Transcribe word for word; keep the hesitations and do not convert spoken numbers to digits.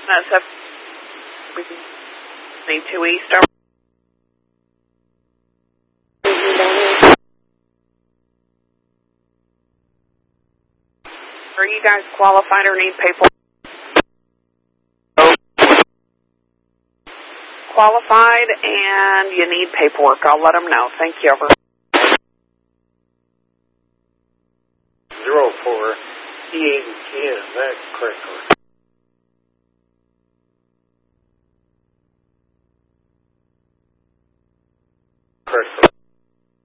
That's up. Need two east. Are you guys qualified or need paperwork? Qualified and you need paperwork. I'll let them know. Thank you. Over. Zero four E eighty ten. That's correct. Correct.